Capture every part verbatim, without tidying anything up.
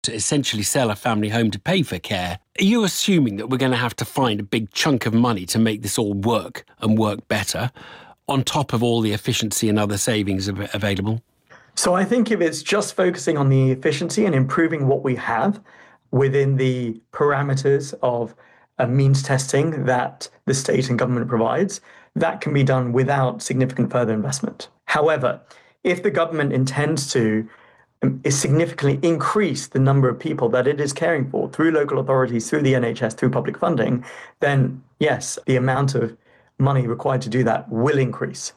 to essentially sell a family home to pay for care. Are you assuming that we're going to have to find a big chunk of money to make this all work and work better, on top of all the efficiency and other savings av- available? So I think if it's just focusing on the efficiency and improving what we have within the parameters of uh, means testing that the state and government provides, that can be done without significant further investment. However, if the government intends to um, significantly increase the number of people that it is caring for through local authorities, through the N H S, through public funding, then yes, the amount of money required to do that will increase.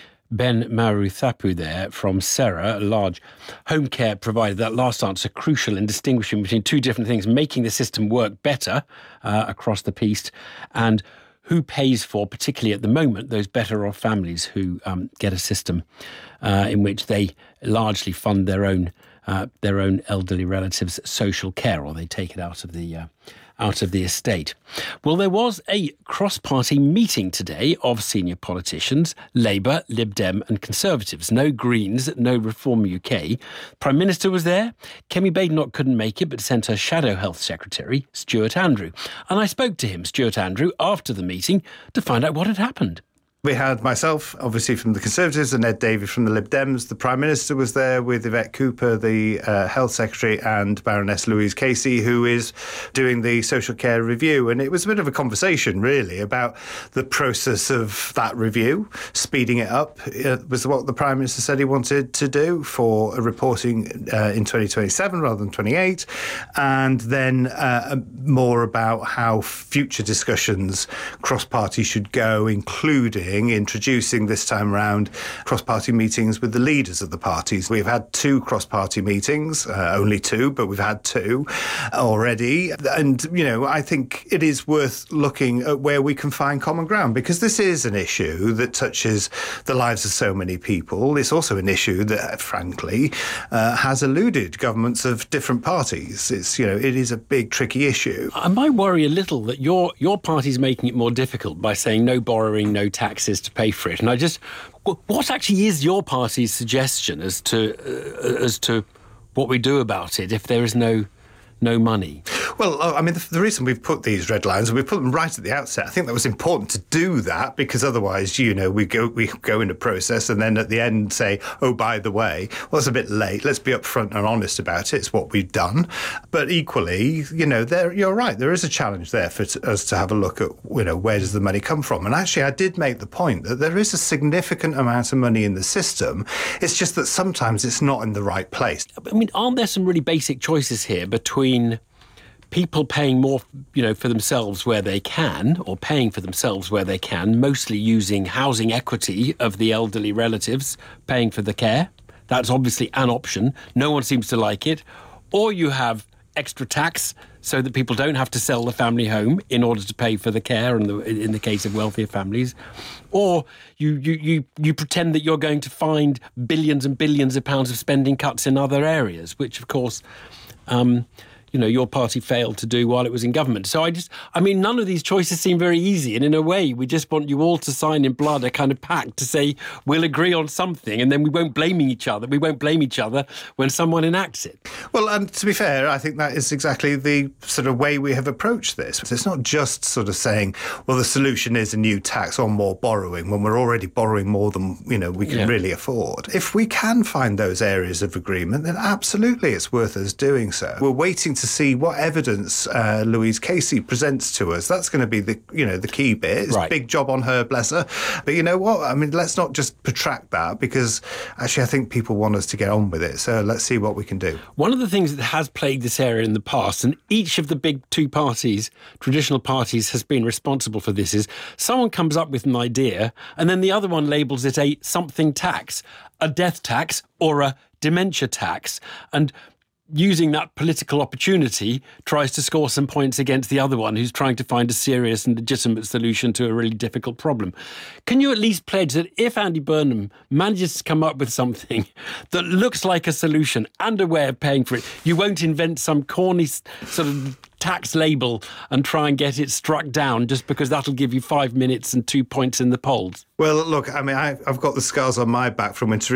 Ben Maruthapu there from Sera, a large home care provider. That last answer crucial in distinguishing between two different things: making the system work better uh, across the piece, and who pays for, particularly at the moment, those better off families who um, get a system uh, in which they largely fund their own uh, their own elderly relatives' social care, or they take it out of the uh, out of the estate. Well, there was a cross-party meeting today of senior politicians, Labour, Lib Dem and Conservatives. No Greens, no Reform U K. Prime Minister was there. Kemi Badenoch couldn't make it, but sent her Shadow Health Secretary, Stuart Andrew. And I spoke to him, Stuart Andrew, after the meeting to find out what had happened. We had myself, obviously, from the Conservatives, and Ed Davey from the Lib Dems. The Prime Minister was there with Yvette Cooper, the uh, Health Secretary, and Baroness Louise Casey, who is doing the social care review. And it was a bit of a conversation, really, about the process of that review. Speeding it up it was what the Prime Minister said he wanted to do for reporting uh, in twenty twenty-seven rather than twenty-eight. And then uh, more about how future discussions cross-party should go, including introducing this time around cross-party meetings with the leaders of the parties. We've had two cross-party meetings, uh, only two, but we've had two already. And, you know, I think it is worth looking at where we can find common ground, because this is an issue that touches the lives of so many people. It's also an issue that, frankly, uh, has eluded governments of different parties. It's, you know, it is a big, tricky issue. I might worry a little that your your party's making it more difficult by saying no borrowing, no tax to pay for it. And I just, what actually is your party's suggestion as to uh, as to what we do about it if there is no no money? Well, I mean, the, the reason we've put these red lines, and we put them right at the outset, I think that was important to do that, because otherwise, you know, we go we go into process and then at the end say, oh, by the way, well, it's a bit late. Let's be upfront and honest about it. It's what we've done. But equally, you know, there you're right. There is a challenge there for t- us to have a look at, you know, where does the money come from? And actually, I did make the point that there is a significant amount of money in the system. It's just that sometimes it's not in the right place. I mean, aren't there some really basic choices here between people paying more, you know, for themselves where they can, or paying for themselves where they can, mostly using housing equity of the elderly relatives, paying for the care? That's obviously an option. No one seems to like it. Or you have extra tax so that people don't have to sell the family home in order to pay for the care, in the, in the case of wealthier families. Or you, you, you, you pretend that you're going to find billions and billions of pounds of spending cuts in other areas, which, of course, um, you know, your party failed to do while it was in government. So I just, I mean, none of these choices seem very easy. And in a way, we just want you all to sign in blood a kind of pact to say, we'll agree on something, and then we won't blame each other. We won't blame each other when someone enacts it. Well, and to be fair, I think that is exactly the sort of way we have approached this. It's not just sort of saying, well, the solution is a new tax or more borrowing, when we're already borrowing more than, you know, we can yeah. really afford. If we can find those areas of agreement, then absolutely it's worth us doing so. We're waiting to to see what evidence uh, Louise Casey presents to us. That's going to be the, you know, the key bit. It's right. a big job on her, bless her. But you know what? I mean, let's not just protract that, because actually I think people want us to get on with it. So let's see what we can do. One of the things that has plagued this area in the past, and each of the big two parties, traditional parties, has been responsible for this, is someone comes up with an idea and then the other one labels it a something tax, a death tax or a dementia tax. And using that political opportunity, tries to score some points against the other one who's trying to find a serious and legitimate solution to a really difficult problem. Can you at least pledge that if Andy Burnham manages to come up with something that looks like a solution and a way of paying for it, you won't invent some corny sort of tax label and try and get it struck down just because that'll give you five minutes and two points in the polls? Well, look, I mean, I, I've got the scars on my back from when Theresa